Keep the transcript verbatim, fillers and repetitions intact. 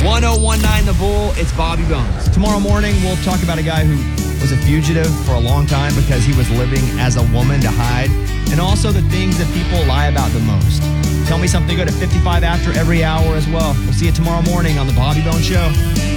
one oh one nine The Bull, it's Bobby Bones. Tomorrow morning, we'll talk about a guy who was a fugitive for a long time because he was living as a woman to hide, and also the things that people lie about the most. Tell Me Something Good at fifty-five after every hour as well. We'll see you tomorrow morning on The Bobby Bones Show.